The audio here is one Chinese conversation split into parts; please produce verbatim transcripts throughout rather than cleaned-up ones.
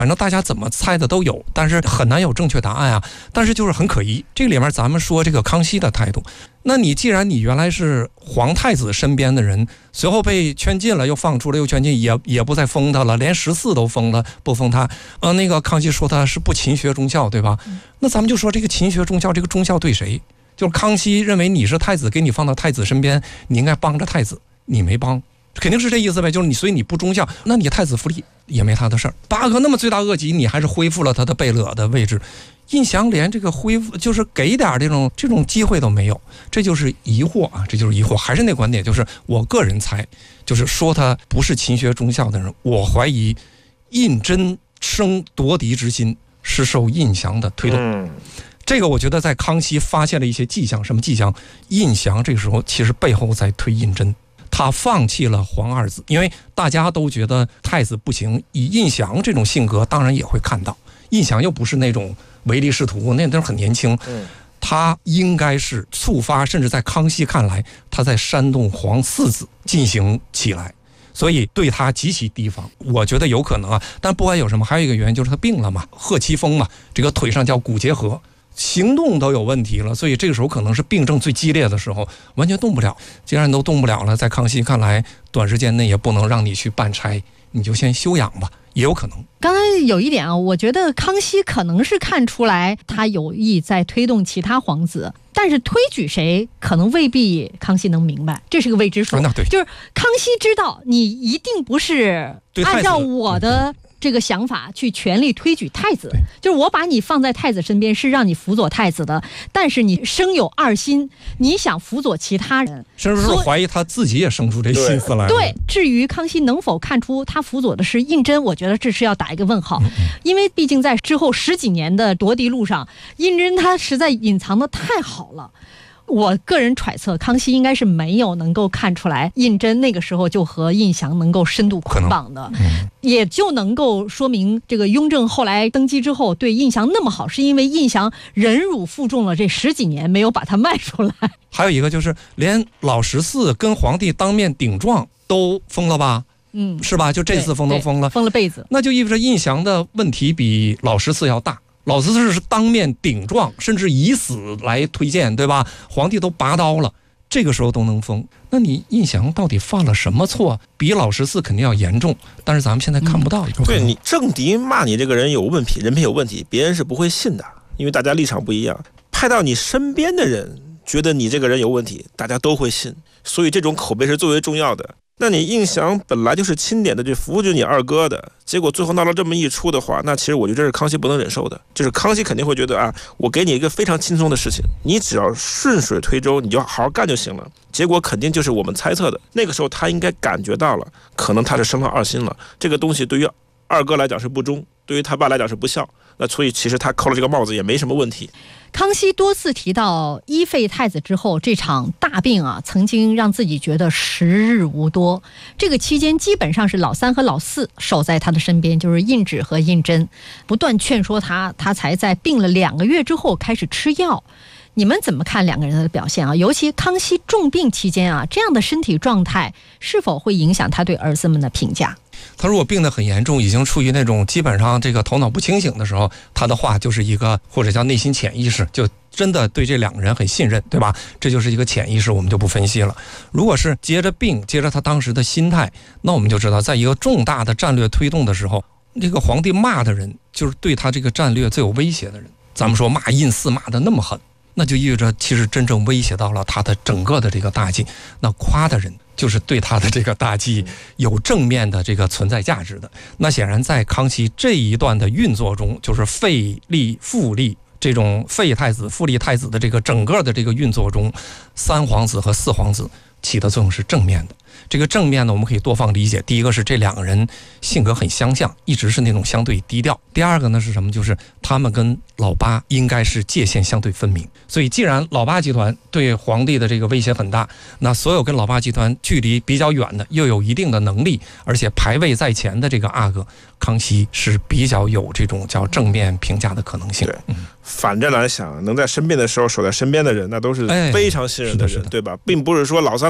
反正大家怎么猜的都有，但是很难有正确答案啊。但是就是很可疑，这里面咱们说这个康熙的态度，那你既然你原来是皇太子身边的人，随后被圈禁了，又放出来又圈禁，也也不再封他了，连十四都封了，不封他。呃，那个康熙说他是不勤学忠孝，对吧？那咱们就说这个勤学忠孝，这个忠孝对谁？就是康熙认为你是太子，给你放到太子身边，你应该帮着太子，你没帮，肯定是这意思呗。就是你，所以你不忠孝，那你太子复立也没他的事儿。八哥那么罪大恶极，你还是恢复了他的贝勒的位置。胤祥连这个恢复，就是给点这种这种机会都没有，这就是疑惑啊，这就是疑惑。还是那观点，就是我个人猜，就是说他不是勤学忠孝的人，我怀疑胤禛生夺嫡之心是受胤祥的推动。嗯，这个我觉得在康熙发现了一些迹象，什么迹象？胤祥这个时候其实背后在推胤禛，他放弃了皇二子，因为大家都觉得太子不行，以胤祥这种性格，当然也会看到，胤祥又不是那种唯利是图，那都是很年轻，他应该是触发，甚至在康熙看来，他在煽动皇四子进行起来。所以对他极其提防，我觉得有可能啊。但不管有什么，还有一个原因就是他病了嘛，贺七风嘛，这个腿上叫骨结核，行动都有问题了，所以这个时候可能是病症最激烈的时候，完全动不了。既然都动不了了，在康熙看来，短时间内也不能让你去办差，你就先休养吧，也有可能。 刚才有一点啊，我觉得康熙可能是看出来他有意在推动其他皇子，但是推举谁可能未必康熙能明白，这是个未知数。 啊、对， 就是康熙知道你一定不是按照我的这个想法去全力推举太子，就是我把你放在太子身边是让你辅佐太子的，但是你生有二心，你想辅佐其他人， 是不是怀疑他自己也生出这心思来了？ 对，至于康熙能否看出他辅佐的是胤禛，我觉得这是要打一个问号，嗯嗯，因为毕竟在之后十几年的夺嫡路上，胤禛他实在隐藏的太好了。我个人揣测，康熙应该是没有能够看出来胤禛那个时候就和胤祥能够深度捆绑的，嗯，也就能够说明这个雍正后来登基之后对胤祥那么好，是因为胤祥忍辱负重了这十几年，没有把他卖出来。 还有一个就是连老十四跟皇帝当面顶撞都封了吧？嗯，是吧？就这次封都封了， 封了被子， 那就意味着胤祥的问题比老十四要大。老十四是当面顶撞，甚至以死来推荐，对吧？皇帝都拔刀了，这个时候都能封，那你胤祥到底犯了什么错？比老十四肯定要严重，但是咱们现在看不到。 嗯，对，你政敌骂你这个人有问题，人品有问题，别人是不会信的，因为大家立场不一样。派到你身边的人觉得你这个人有问题，大家都会信，所以这种口碑是最为重要的。那你胤祥本来就是钦点的，就扶植你二哥的，结果最后闹了这么一出的话，那其实我觉得这是康熙不能忍受的。就是康熙肯定会觉得啊，我给你一个非常轻松的事情，你只要顺水推舟，你就好好干就行了。结果肯定就是我们猜测的，那个时候他应该感觉到了，可能他是生了二心了。这个东西对于二哥来讲是不忠，对于他爸来讲是不孝，那所以其实他扣了这个帽子也没什么问题。 康熙多次提到一废太子之后，这场大病啊，曾经让自己觉得时日无多。这个期间基本上是老三和老四守在他的身边，就是胤祉和胤禛，不断劝说他，他才在病了两个月之后开始吃药。你们怎么看两个人的表现啊？尤其康熙重病期间啊，这样的身体状态是否会影响他对儿子们的评价？ 他如果病得很严重，已经处于那种基本上这个头脑不清醒的时候，他的话就是一个或者叫内心潜意识，就真的对这两个人很信任，对吧？这就是一个潜意识，我们就不分析了。如果是接着病，接着他当时的心态，那我们就知道，在一个重大的战略推动的时候，这个皇帝骂的人就是对他这个战略最有威胁的人。咱们说骂胤祀骂的那么狠，那就意味着其实真正威胁到了他的整个的这个大计。那夸的人就是对他的这个大计有正面的这个存在价值的。那显然在康熙这一段的运作中，就是废立复立这种废太子复立太子的这个整个的这个运作中，三皇子和四皇子起的作用是正面的。这个正面呢，我们可以多方理解。第一个是这两个人性格很相像，一直是那种相对低调。第二个呢是什么？就是他们跟老八应该是界限相对分明。所以既然老八集团对皇帝的这个威胁很大，那所有跟老八集团距离比较远的，又有一定的能力，而且排位在前的这个阿哥，康熙是比较有这种叫正面评价的可能性。 对，嗯，反着来想，能在生病的时候守在身边的人，那都是非常信任的人， 哎、是的是的对吧？并不是说老三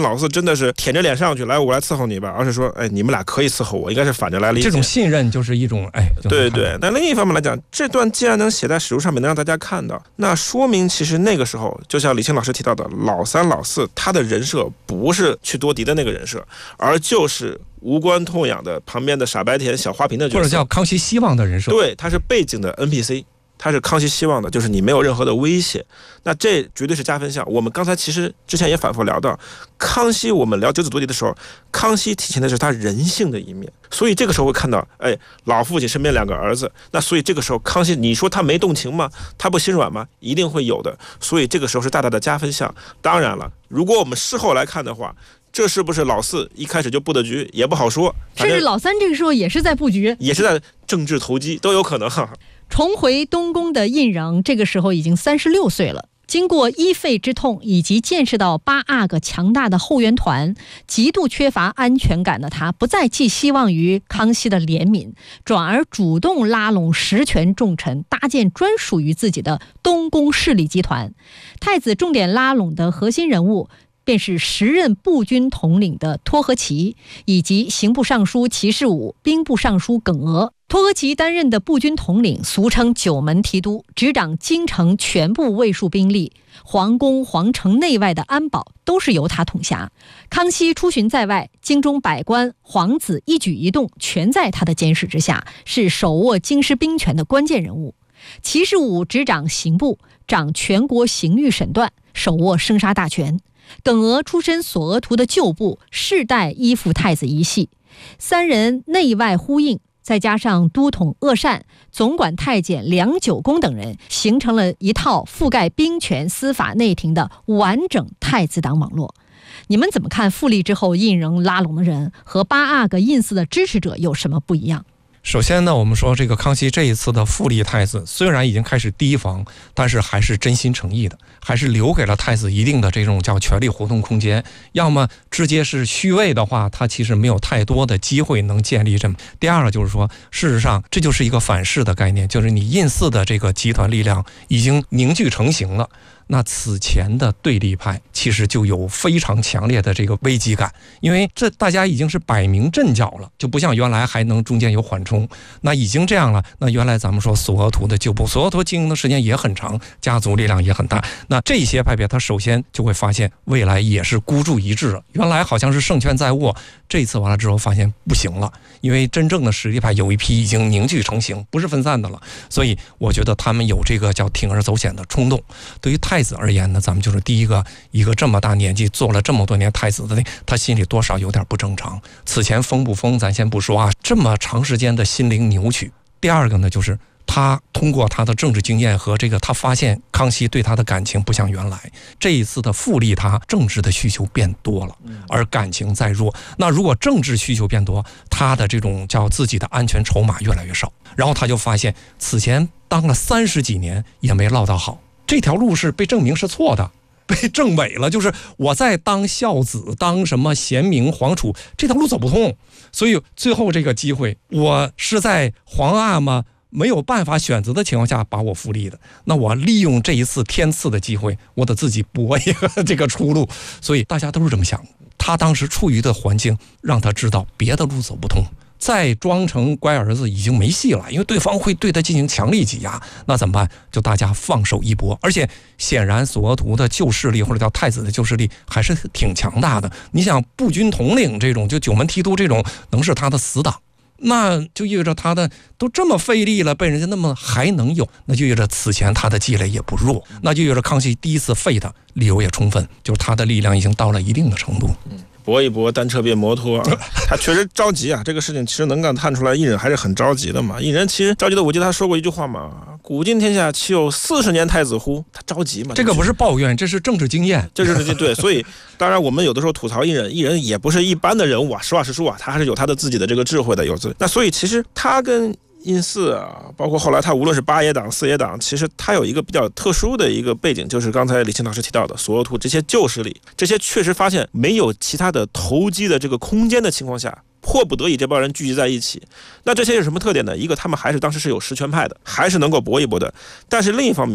三老四真的是舔着脸上去，来我来伺候你吧，而是说，哎，你们俩可以伺候我，应该是反着来理解。 这种信任就是一种哎， 对对。但另一方面来讲，这段既然能写在史书上面，能让大家看到，那说明其实那个时候，就像李清老师提到的，老三老四他的人设不是去夺嫡的那个人设，而就是无关痛痒的旁边的傻白甜小花瓶的角色， 或者叫康熙希望的人设。 对，他是背景的 N P C。他是康熙希望的，就是你没有任何的威胁，那这绝对是加分项。我们刚才其实之前也反复聊到，康熙我们聊九子夺嫡的时候，康熙体现的是他人性的一面，所以这个时候会看到，哎，老父亲身边两个儿子，那所以这个时候康熙，你说他没动情吗？他不心软吗？一定会有的，所以这个时候是大大的加分项。当然了，如果我们事后来看的话，这是不是老四一开始就布的局也不好说， 甚至老三这个时候也是在布局， 也是在政治投机，都有可能。 重回东宫的胤禛这个时候已经三十六岁了，经过医肺之痛以及见识到八阿哥强大的后援团，极度缺乏安全感的他不再寄希望于康熙的怜悯，转而主动拉拢实权重臣，搭建专属于自己的东宫势力集团。太子重点拉拢的核心人物便是时任步军统领的托和奇，以及刑部尚书齐士武、兵部尚书耿娥。托和奇担任的步军统领，俗称九门提督，执掌京城全部卫戍兵力，皇宫、皇城内外的安保都是由他统辖。康熙出巡在外，京中百官、皇子一举一动全在他的监视之下，是手握京师兵权的关键人物。齐士武执掌刑部，掌全国刑狱审断，手握生杀大权。耿娥出身索额图的旧部，世代依附太子一系，三人内外呼应，再加上都统鄂善、总管太监梁九公等人，形成了一套覆盖兵权、司法、内廷的完整太子党网络。你们怎么看复立之后胤禛拉拢的人和八阿哥胤祀的支持者有什么不一样？ 首先呢，我们说这个康熙这一次的复立太子，虽然已经开始提防，但是还是真心诚意的，还是留给了太子一定的这种叫权力活动空间。要么直接是虚位的话，他其实没有太多的机会能建立这么。第二个就是说，事实上这就是一个反噬的概念，就是你胤祀的这个集团力量已经凝聚成型了。那此前的对立派其实就有非常强烈的这个危机感，因为这大家已经是摆明阵脚了，就不像原来还能中间有缓冲。那已经这样了，那原来咱们说索额图的旧部，索额图经营的时间也很长，家族力量也很大，那这些派别他首先就会发现未来也是孤注一掷了。原来好像是胜券在握，这次完了之后发现不行了，因为真正的实力派有一批已经凝聚成型，不是分散的了，所以我觉得他们有这个叫铤而走险的冲动。对于太子而言呢，咱们就是第一个，一个这么大年纪做了这么多年太子的，他心里多少有点不正常。此前疯不疯咱先不说啊，这么长时间的心灵扭曲。第二个呢，就是他通过他的政治经验和这个，他发现康熙对他的感情不像原来，这一次的复立他政治的需求变多了，而感情在弱。那如果政治需求变多，他的这种叫自己的安全筹码越来越少，然后他就发现此前当了三十几年也没落到好，这条路是被证明是错的，被证伪了，就是我在当孝子，当什么贤明皇储，这条路走不通。所以最后这个机会，我是在皇阿玛没有办法选择的情况下把我复立的，那我利用这一次天赐的机会，我得自己搏一个这个出路。所以大家都是这么想，他当时处于的环境让他知道别的路走不通，再装成乖儿子已经没戏了，因为对方会对他进行强力挤压，那怎么办？就大家放手一搏。而且显然索额图的旧势力或者叫太子的旧势力还是挺强大的，你想步军统领这种，就九门提督这种，能是他的死党，那就意味着他的都这么费力了，被人家那么还能有，那就意味着此前他的积累也不弱，那就意味着康熙第一次废他理由也充分，就是他的力量已经到了一定的程度。 嗯，搏一搏，单车变摩托啊，他确实着急啊。这个事情其实能够看出来，胤禛还是很着急的嘛。胤禛其实着急的，我记得他说过一句话嘛：“古今天下，岂有四十年太子乎？”他着急嘛。 这个不是抱怨，这是政治经验， 这是对。所以，当然我们有的时候吐槽胤禛，胤禛也不是一般的人物啊。实话实说啊，他还是有他的自己的这个智慧的，有自。那所以其实他跟胤祀啊，包括后来他无论是八爷党、四爷党，其实他有一个比较特殊的一个背景，就是刚才李清老师提到的索额图这些旧势力，这些确实发现没有其他的投机的这个空间的情况下，迫不得已这帮人聚集在一起。那这些有什么特点呢？一个，他们还是当时是有实权派的，还是能够搏一搏的。但是另一方面，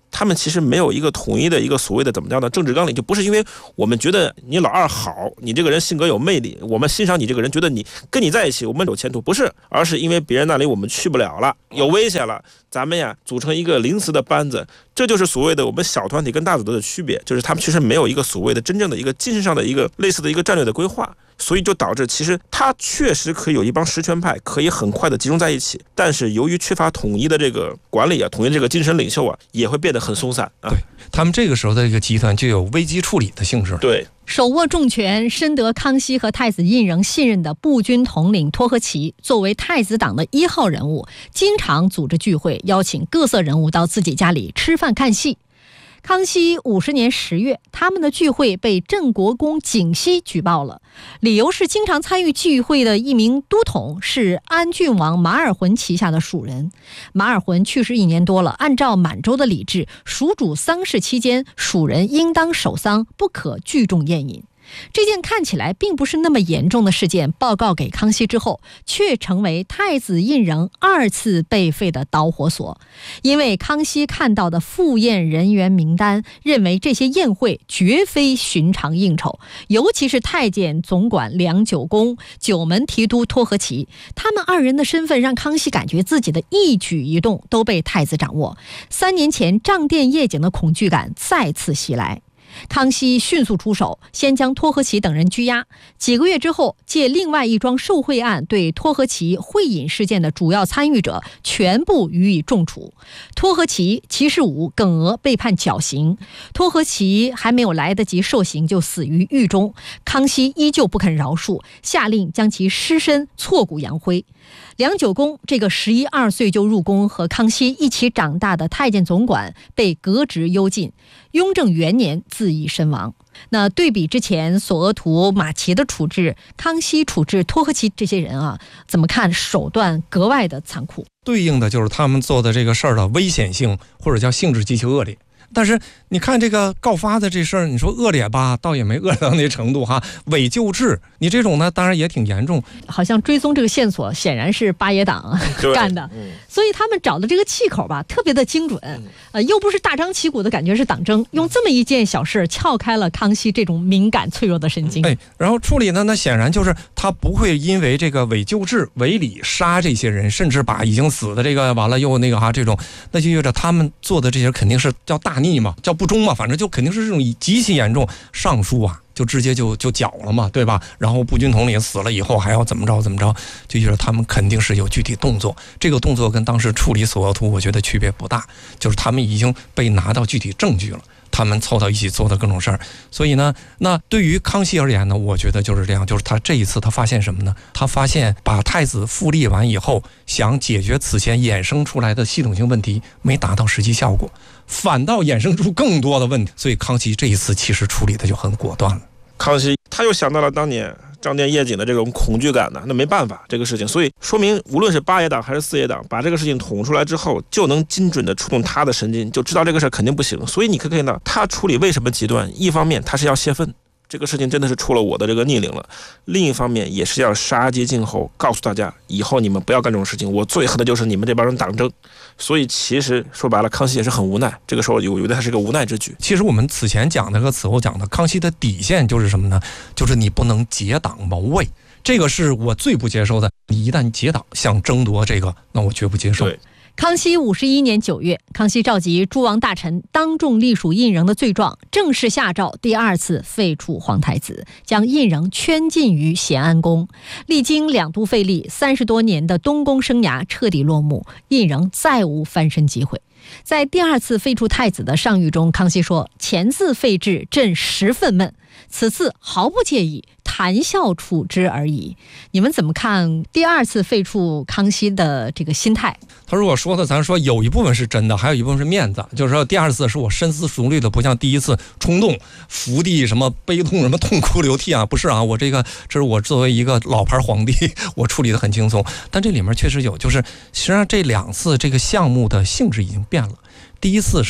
他们其实没有一个统一的一个所谓的怎么样的政治纲领，就不是因为我们觉得你老二好，你这个人性格有魅力，我们欣赏你这个人，觉得你跟你在一起我们有前途，不是，而是因为别人那里我们去不了了，有危险了，咱们呀组成一个临时的班子，这就是所谓的我们小团体跟大组织的区别，就是他们其实没有一个所谓的真正的一个精神上的一个类似的一个战略的规划，所以就导致其实他确实可以有一帮实权派可以很快的集中在一起，但是由于缺乏统一的这个管理啊，统一这个精神领袖啊，也会变得很松散啊。 对，他们这个时候的这个集团就有危机处理的性质。 对， 手握重权、深得康熙和太子胤禛信任的步军统领托呵齐，作为太子党的一号人物，经常组织聚会，邀请各色人物到自己家里吃饭看戏。康熙五十年十月，他们的聚会被镇国公景熙举报了，理由是经常参与聚会的一名都统是安郡王马尔浑旗下的属人。马尔浑去世一年多了，按照满洲的礼制，属主丧事期间，属人应当守丧，不可聚众宴饮。这件看起来并不是那么严重的事件报告给康熙之后，却成为太子胤禛二次被废的导火索。因为康熙看到的赴宴人员名单，认为这些宴会绝非寻常应酬，尤其是太监总管梁九公、九门提督托呵齐，他们二人的身份让康熙感觉自己的一举一动都被太子掌握。三年前账店夜景的恐惧感再次袭来。康熙迅速出手，先将托呵齐等人拘押。几个月之后，借另外一桩受贿案，对托呵齐贿饮事件的主要参与者全部予以重处。托呵齐、齐士武、耿娥被判绞刑。托呵齐还没有来得及受刑，就死于狱中。康熙依旧不肯饶恕，下令将其尸身挫骨扬灰。梁九公这个十一二岁就入宫和康熙一起长大的太监总管被革职幽禁，雍正元年自缢身亡。那对比之前索额图、马齐的处置，康熙处置托呵齐这些人啊，怎么看手段格外的残酷？ 对应的就是他们做的这个事儿的危险性，或者叫性质极其恶劣。但是你看这个告发的这事儿，你说恶劣吧，倒也没恶劣到那程度哈。伪救治，你这种呢，当然也挺严重。 好像追踪这个线索，显然是八爷党干的，嗯、所以他们找的这个气口吧，特别的精准。嗯、呃，又不是大张旗鼓的感觉是党争，用这么一件小事撬开了康熙这种敏感脆弱的神经。 哎，然后处理呢，那显然就是他不会因为这个伪救治、伪礼杀这些人，甚至把已经死的这个完了又那个哈这种，那就意味着他们做的这些肯定是叫大逆嘛，叫不忠嘛，反正就肯定是这种极其严重。上书啊，就直接就就绞了嘛，对吧？然后步军统领死了以后还要怎么着怎么着，就觉得他们肯定是有具体动作。这个动作跟当时处理索额图，我觉得区别不大，就是他们已经被拿到具体证据了。他们凑到一起做的各种事儿，所以呢，那对于康熙而言呢，我觉得就是这样，就是他这一次他发现什么呢？他发现把太子复立完以后，想解决此前衍生出来的系统性问题，没达到实际效果，反倒衍生出更多的问题。所以康熙这一次其实处理的就很果断了。 康熙他又想到了当年账店夜景的这种恐惧感呢，那没办法这个事情，所以说明无论是八爷党还是四爷党，把这个事情捅出来之后，就能精准的触动他的神经，就知道这个事肯定不行。所以你可以看到他处理为什么极端，一方面他是要泄愤，这个事情真的是出了我的这个逆鳞了，另一方面也是要杀鸡儆猴，告诉大家以后你们不要干这种事情，我最恨的就是你们这帮人党争。所以其实说白了，康熙也是很无奈，这个时候我觉得他是个无奈之举。 其实我们此前讲的和此后讲的，康熙的底线就是什么呢？就是你不能结党谋位，这个是我最不接受的。你一旦结党想争夺这个，那我绝不接受。 对。 康熙五十一年九月，康熙召集诸王大臣当众隶属胤禛的罪状，正式下诏第二次废黜皇太子，将胤禛圈禁于咸安宫。历经两度废立，三十多年的东宫生涯彻底落幕，胤禛再无翻身机会。在第二次废黜太子的上谕中，康熙说：“前次废制，朕十分闷，此次毫不介意，谈笑处之而已。”你们怎么看第二次废黜康熙的这个心态？ 他如果说的，咱说有一部分是真的，还有一部分是面子，就是说第二次是我深思熟虑的，不像第一次冲动伏地什么悲痛什么痛哭流涕啊，不是啊，我这个这是我作为一个老牌皇帝，我处理的很轻松。但这里面确实有，就是实际上这两次这个项目的性质已经变了。第一次是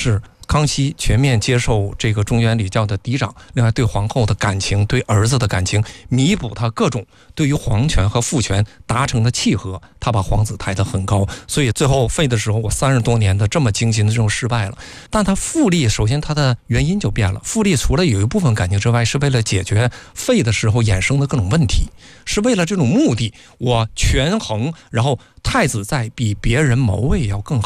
康熙全面接受这个中原礼教的嫡长，另外对皇后的感情，对儿子的感情，弥补他各种对于皇权和父权达成的契合，他把皇子抬得很高。所以最后废的时候，我三十多年的这么精心的这种失败了。但他复立，首先他的原因就变了。复立除了有一部分感情之外，是为了解决废的时候衍生的各种问题，是为了这种目的，我权衡，然后太子在比别人谋位要更好。